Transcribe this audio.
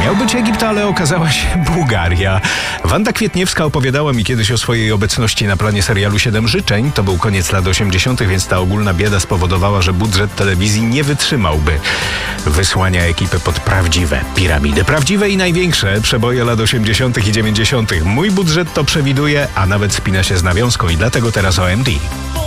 Miał być Egipt, ale okazała się Bułgaria. Wanda Kwietniewska opowiadała mi kiedyś o swojej obecności na planie serialu 7 życzeń. To był koniec lat 80., więc ta ogólna bieda spowodowała, że budżet telewizji nie wytrzymałby wysłania ekipy pod prawdziwe piramidy. Prawdziwe i największe przeboje lat 80. i 90. Mój budżet to przewiduje, a nawet spina się z nawiązką i dlatego teraz OMD.